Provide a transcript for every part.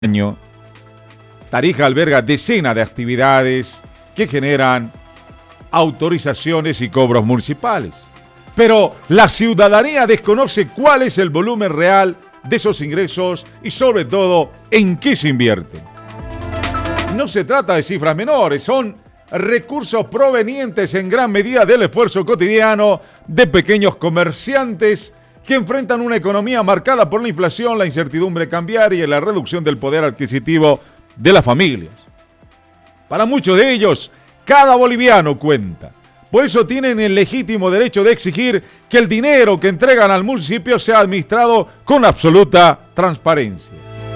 año, Tarija alberga decenas de actividades que generan autorizaciones y cobros municipales. Pero la ciudadanía desconoce cuál es el volumen real de esos ingresos y sobre todo en qué se invierten. No se trata de cifras menores, son recursos provenientes en gran medida del esfuerzo cotidiano de pequeños comerciantes que enfrentan una economía marcada por la inflación, la incertidumbre cambiaria y la reducción del poder adquisitivo de las familias. Para muchos de ellos, cada boliviano cuenta. Por eso tienen el legítimo derecho de exigir que el dinero que entregan al municipio sea administrado con absoluta transparencia.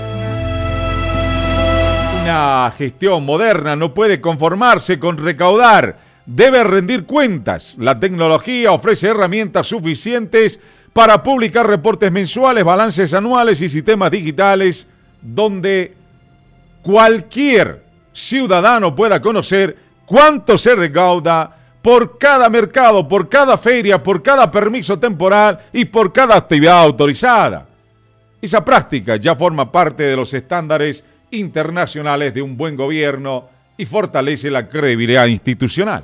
Una gestión moderna no puede conformarse con recaudar, debe rendir cuentas. La tecnología ofrece herramientas suficientes para publicar reportes mensuales, balances anuales y sistemas digitales donde cualquier ciudadano pueda conocer cuánto se recauda por cada mercado, por cada feria, por cada permiso temporal y por cada actividad autorizada. Esa práctica ya forma parte de los estándares internacionales de un buen gobierno y fortalece la credibilidad institucional.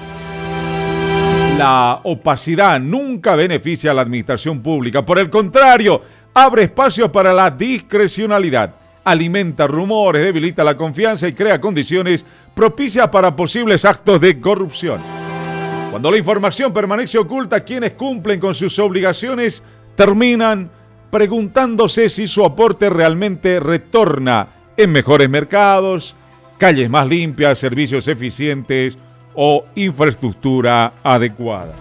La opacidad nunca beneficia a la administración pública, por el contrario, abre espacios para la discrecionalidad, alimenta rumores, debilita la confianza y crea condiciones propicias para posibles actos de corrupción. Cuando la información permanece oculta, quienes cumplen con sus obligaciones terminan preguntándose si su aporte realmente retorna en mejores mercados, calles más limpias, servicios eficientes o infraestructura adecuada.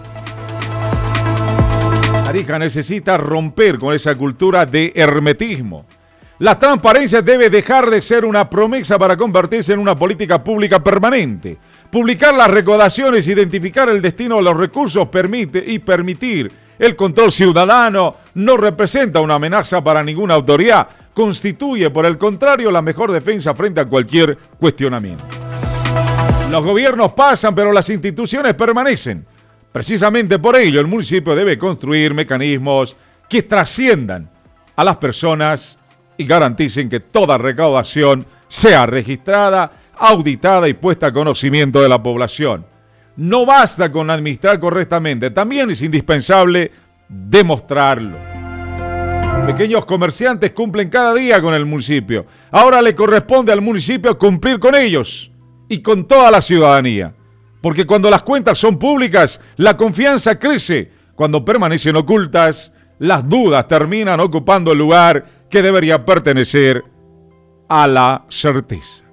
Tarija necesita romper con esa cultura de hermetismo. La transparencia debe dejar de ser una promesa para convertirse en una política pública permanente. Publicar las recaudaciones, identificar el destino de los recursos permitir el control ciudadano no representa una amenaza para ninguna autoridad. Constituye, por el contrario, la mejor defensa frente a cualquier cuestionamiento. Los gobiernos pasan, pero las instituciones permanecen. Precisamente por ello, el municipio debe construir mecanismos que trasciendan a las personas y garanticen que toda recaudación sea registrada, auditada y puesta a conocimiento de la población. No basta con administrar correctamente, también es indispensable demostrarlo. Pequeños comerciantes cumplen cada día con el municipio. Ahora le corresponde al municipio cumplir con ellos y con toda la ciudadanía. Porque cuando las cuentas son públicas, la confianza crece. Cuando permanecen ocultas, las dudas terminan ocupando el lugar que debería pertenecer a la certeza.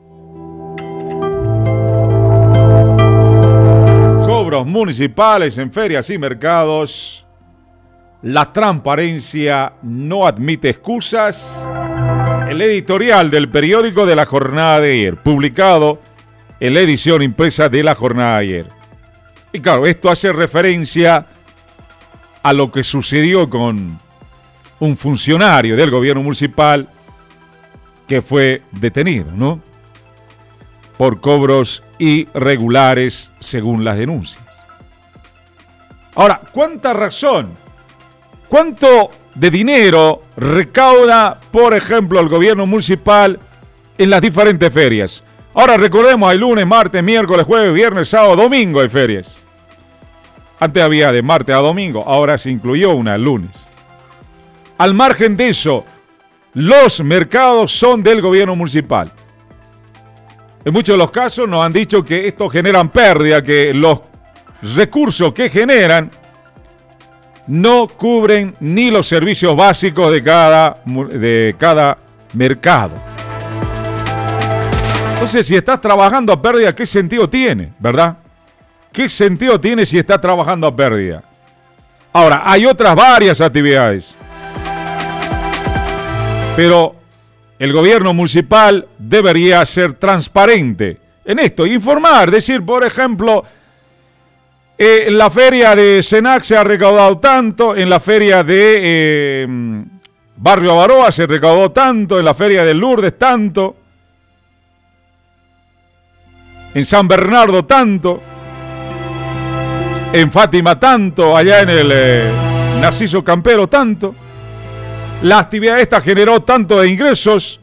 Cobros municipales en ferias y mercados. La transparencia no admite excusas. El editorial del periódico de la jornada de ayer, publicado en la edición impresa de la jornada de ayer. Y claro, esto hace referencia a lo que sucedió con un funcionario del gobierno municipal que fue detenido, ¿no? Por cobros irregulares según las denuncias. Ahora, ¿cuánta razón? ¿Cuánto de dinero recauda, por ejemplo, el gobierno municipal en las diferentes ferias? Ahora recordemos, hay lunes, martes, miércoles, jueves, viernes, sábado, domingo hay ferias. Antes había de martes a domingo, ahora se incluyó una el lunes. Al margen de eso, los mercados son del gobierno municipal. En muchos de los casos nos han dicho que esto generan pérdida, que los recursos que generan no cubren ni los servicios básicos de cada mercado. Entonces, si estás trabajando a pérdida, ¿qué sentido tiene, verdad? ¿Qué sentido tiene si estás trabajando a pérdida? Ahora, hay otras varias actividades. Pero el gobierno municipal debería ser transparente en esto, informar, decir, por ejemplo, en la feria de Senac se ha recaudado tanto, en la feria de Barrio Avaroa se recaudó tanto, en la feria de Lourdes tanto, en San Bernardo tanto, en Fátima tanto, allá en el Narciso Campero tanto. La actividad esta generó tanto de ingresos